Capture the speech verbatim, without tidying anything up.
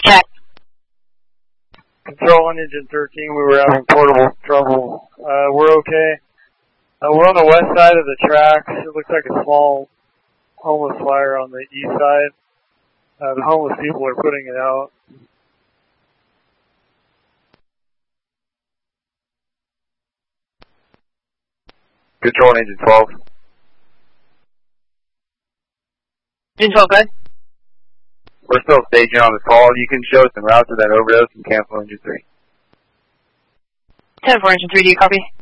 Check. Control on engine thirteen, we were having portable trouble. Uh, we're okay. Uh, we're on the west side of the tracks. It looks like a small homeless fire on the east side. Uh, the homeless people are putting it out. Control on engine twelve. Engine twelve, good. We're still staging on this call. You can show us en route to that overdose and cancel engine three. ten four, engine three, do you copy?